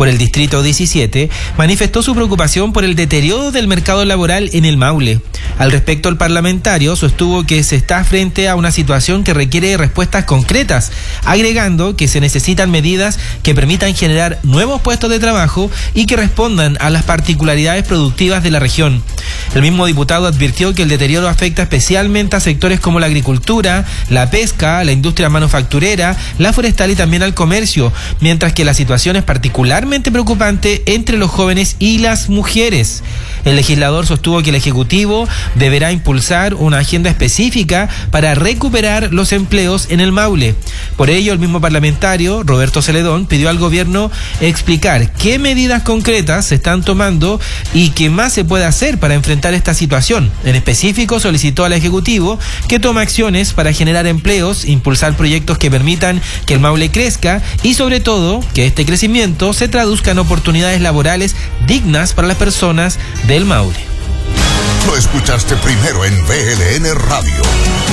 por el Distrito 17, manifestó su preocupación por el deterioro del mercado laboral en el Maule. Al respecto, el parlamentario sostuvo que se está frente a una situación que requiere respuestas concretas, agregando que se necesitan medidas que permitan generar nuevos puestos de trabajo y que respondan a las particularidades productivas de la región. El mismo diputado advirtió que el deterioro afecta especialmente a sectores como la agricultura, la pesca, la industria manufacturera, la forestal y también al comercio, mientras que la situación es particularmente preocupante entre los jóvenes y las mujeres. El legislador sostuvo que el Ejecutivo deberá impulsar una agenda específica para recuperar los empleos en el Maule. Por ello, el mismo parlamentario, Roberto Celedón, pidió al gobierno explicar qué medidas concretas se están tomando y qué más se puede hacer para enfrentar esta situación. En específico, solicitó al Ejecutivo que tome acciones para generar empleos, impulsar proyectos que permitan que el Maule crezca y, sobre todo, que este crecimiento se traduzca en oportunidades laborales dignas para las personas del Maule. Lo escuchaste primero en BLN Radio.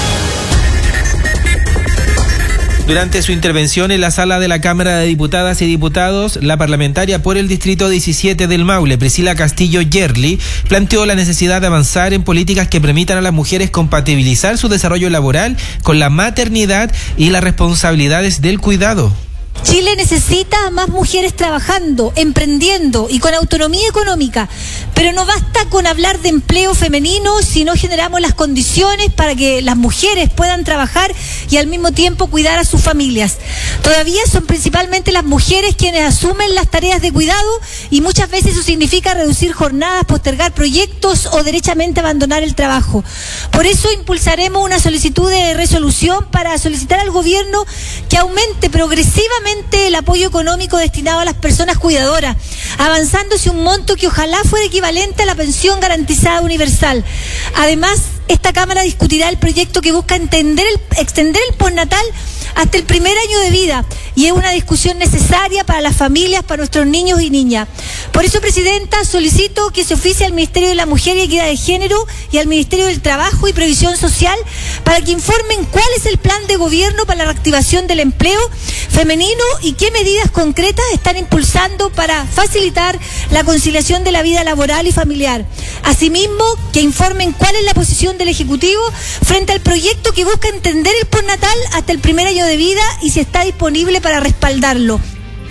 Durante su intervención en la sala de la Cámara de Diputadas y Diputados, la parlamentaria por el Distrito 17 del Maule, Priscila Castillo Yerli, planteó la necesidad de avanzar en políticas que permitan a las mujeres compatibilizar su desarrollo laboral con la maternidad y las responsabilidades del cuidado. Chile necesita a más mujeres trabajando, emprendiendo y con autonomía económica, pero no basta con hablar de empleo femenino si no generamos las condiciones para que las mujeres puedan trabajar y al mismo tiempo cuidar a sus familias. Todavía son principalmente las mujeres quienes asumen las tareas de cuidado y muchas veces eso significa reducir jornadas, postergar proyectos o derechamente abandonar el trabajo. Por eso impulsaremos una solicitud de resolución para solicitar al gobierno que aumente progresivamente el apoyo económico destinado a las personas cuidadoras, avanzando hacia un monto que ojalá fuera equivalente a la pensión garantizada universal. Además, esta Cámara discutirá el proyecto que busca extender el postnatal hasta el primer año de vida, y es una discusión necesaria para las familias, para nuestros niños y niñas. Por eso, Presidenta, solicito que se oficie al Ministerio de la Mujer y Equidad de Género y al Ministerio del Trabajo y Previsión Social para que informen cuál es el plan de gobierno para la reactivación del empleo femenino y qué medidas concretas están impulsando para facilitar la conciliación de la vida laboral y familiar. Asimismo, que informen cuál es la posición del Ejecutivo frente al proyecto que busca extender el postnatal hasta el primer año de vida y si está disponible para respaldarlo.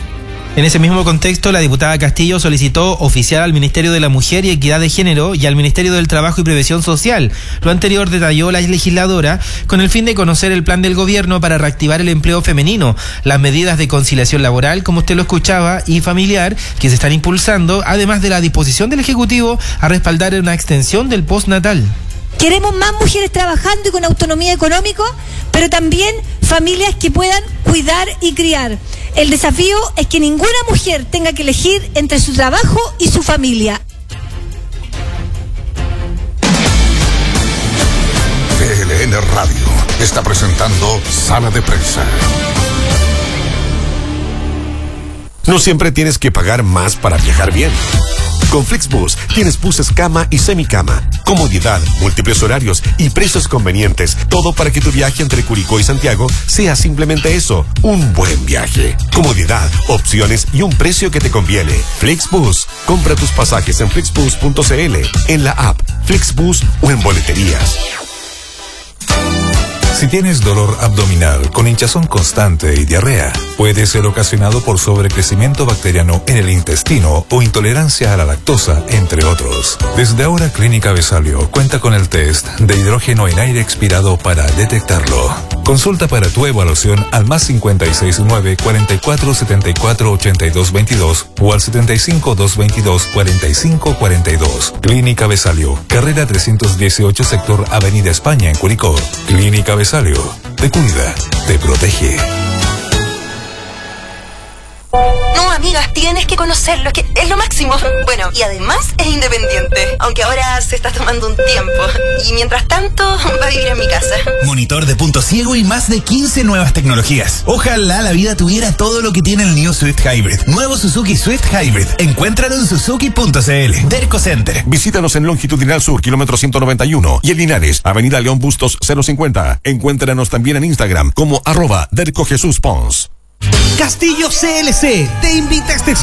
En ese mismo contexto, la diputada Castillo solicitó oficiar al Ministerio de la Mujer y Equidad de Género y al Ministerio del Trabajo y Previsión Social. Lo anterior detalló la legisladora con el fin de conocer el plan del gobierno para reactivar el empleo femenino, las medidas de conciliación laboral, como usted lo escuchaba, y familiar que se están impulsando, además de la disposición del Ejecutivo a respaldar una extensión del postnatal. Queremos más mujeres trabajando y con autonomía económica, pero también familias que puedan cuidar y criar. El desafío es que ninguna mujer tenga que elegir entre su trabajo y su familia. BLN Radio está presentando Sala de Prensa. No siempre tienes que pagar más para viajar bien. Con Flixbus tienes buses cama y semicama, comodidad, múltiples horarios y precios convenientes. Todo para que tu viaje entre Curicó y Santiago sea simplemente eso, un buen viaje. Comodidad, opciones y un precio que te conviene. Flixbus. Compra tus pasajes en flixbus.cl, en la app Flixbus o en boleterías. Si tienes dolor abdominal con hinchazón constante y diarrea, puede ser ocasionado por sobrecrecimiento bacteriano en el intestino o intolerancia a la lactosa, entre otros. Desde ahora, Clínica Vesalio cuenta con el test de hidrógeno en aire expirado para detectarlo. Consulta para tu evaluación al +569 4474 8222 o al 75 222 4542. Clínica Vesalio, carrera 318, sector Avenida España en Curicó. Clínica Vesalio, te cuida, te protege. No, amigas, tienes que conocerlo, que es lo máximo. Bueno, y además es independiente, aunque ahora se está tomando un tiempo. Y mientras tanto, va a vivir en mi casa. Monitor de punto ciego y más de 15 nuevas tecnologías. Ojalá la vida tuviera todo lo que tiene el New Swift Hybrid. Nuevo Suzuki Swift Hybrid. Encuéntralo en suzuki.cl. Derco Center. Visítanos en Longitudinal Sur, kilómetro 191, y en Linares, Avenida León Bustos 050. Encuéntranos también en Instagram como @DercoJesusPons. Castillo CLC te invita este